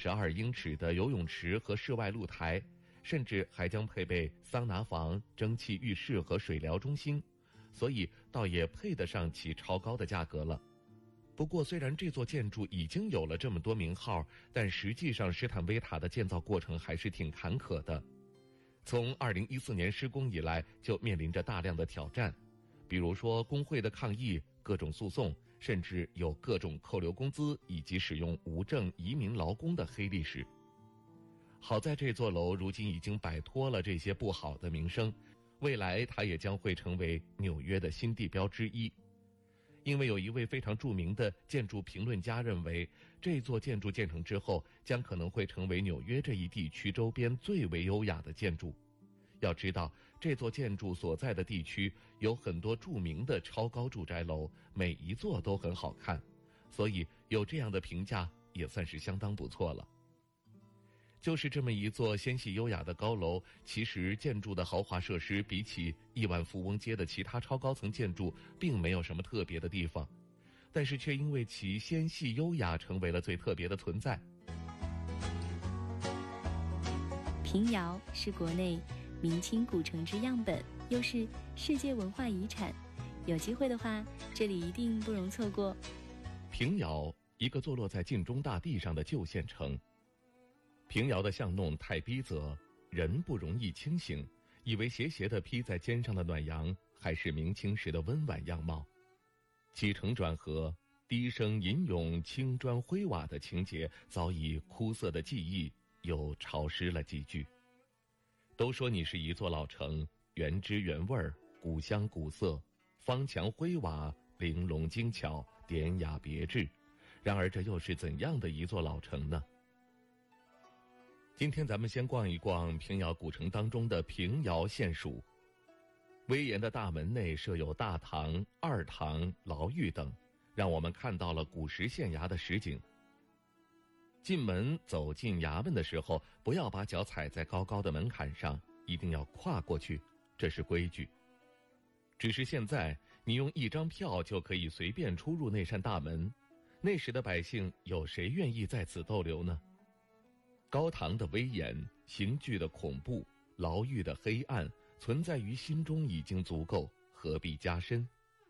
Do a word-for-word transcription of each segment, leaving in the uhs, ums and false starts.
十二英尺的游泳池和室外露台，甚至还将配备桑拿房、蒸汽浴室和水疗中心，所以倒也配得上其超高的价格了。不过，虽然这座建筑已经有了这么多名号，但实际上斯坦威塔的建造过程还是挺坎坷的。从二零一四年施工以来，就面临着大量的挑战，比如说工会的抗议、各种诉讼，甚至有各种扣留工资以及使用无证移民劳工的黑历史。好在这座楼如今已经摆脱了这些不好的名声，未来它也将会成为纽约的新地标之一。因为有一位非常著名的建筑评论家认为，这座建筑建成之后将可能会成为纽约这一地区周边最为优雅的建筑。要知道，这座建筑所在的地区有很多著名的超高住宅楼，每一座都很好看，所以有这样的评价也算是相当不错了。就是这么一座纤细优雅的高楼，其实建筑的豪华设施比起亿万富翁街的其他超高层建筑并没有什么特别的地方，但是却因为其纤细优雅成为了最特别的存在。 平遥是国内明清古城之样本，又是世界文化遗产，有机会的话这里一定不容错过。 平遥，一个坐落在晋中大地上的旧县城。平遥的巷弄太逼仄，人不容易清醒，以为斜斜地披在肩上的暖阳还是明清时的温婉样貌。起承转合，低声吟咏青砖灰瓦的情节，早已枯涩的记忆又潮湿了几句。都说你是一座老城，原汁原味儿，古香古色，方墙灰瓦，玲珑精巧，典雅别致。然而这又是怎样的一座老城呢？今天咱们先逛一逛平遥古城当中的平遥县署。威严的大门内设有大堂、二堂、牢狱等，让我们看到了古时县衙的实景。进门走进衙门的时候，不要把脚踩在高高的门槛上，一定要跨过去，这是规矩。只是现在你用一张票就可以随便出入那扇大门，那时的百姓有谁愿意在此逗留呢？高堂的威严，刑具的恐怖，牢狱的黑暗，存在于心中已经足够，何必加深？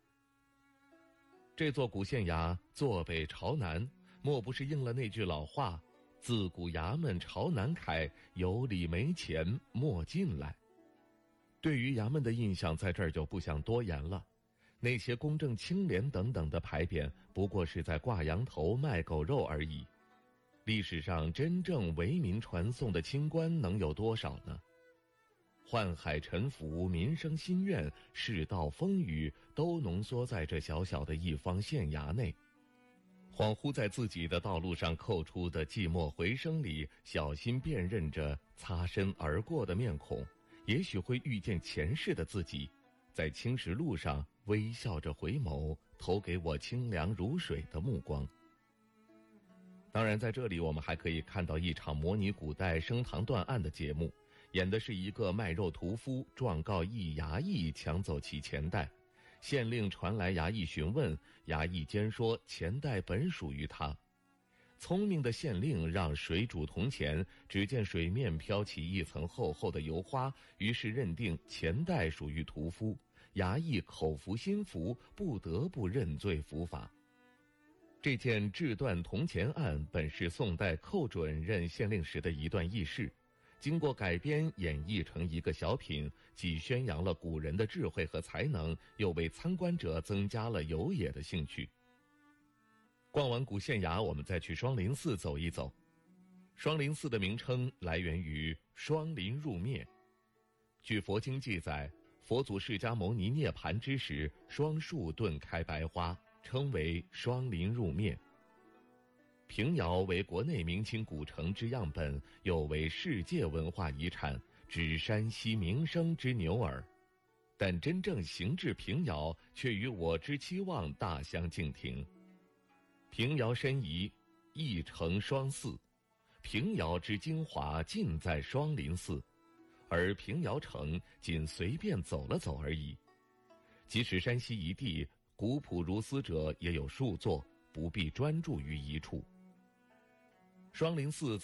这座古县衙坐北朝南，莫不是应了那句老话，自古衙门朝南开，有理没钱莫进来。对于衙门的印象在这儿就不想多言了，那些公正清廉等等的牌匾不过是在挂羊头卖狗肉而已。历史上真正为民传颂的清官能有多少呢？宦海沉浮，民生心愿，世道风雨，都浓缩在这小小的一方县衙内。恍惚在自己的道路上扣出的寂寞回声里，小心辨认着擦身而过的面孔，也许会遇见前世的自己，在青石路上微笑着回眸，投给我清凉如水的目光。当然在这里我们还可以看到一场模拟古代升堂断案的节目，演的是一个卖肉屠夫状告一衙役抢走其钱袋，县令传来衙役询问，衙役坚说钱袋本属于他。聪明的县令让水煮铜钱，只见水面飘起一层厚厚的油花，于是认定钱袋属于屠夫，衙役口服心服，不得不认罪伏法。这件制断铜钱案本是宋代寇准任县令时的一段轶事，经过改编演绎成一个小品，既宣扬了古人的智慧和才能，又为参观者增加了游冶的兴趣。逛完古县衙，我们再去双林寺走一走。双林寺的名称来源于双林入灭。据佛经记载，佛祖释迦牟尼涅盘之时，双树顿开白花，称为双林入灭。平遥为国内明清古城之样本，又为世界文化遗产，指山西名声之牛耳。但真正行至平遥，却与我之期望大相径庭。平遥申遗，一城双寺，平遥之精华尽在双林寺，而平遥城仅随便走了走而已。即使山西一地古朴如斯者也有数座，不必专注于一处。双林寺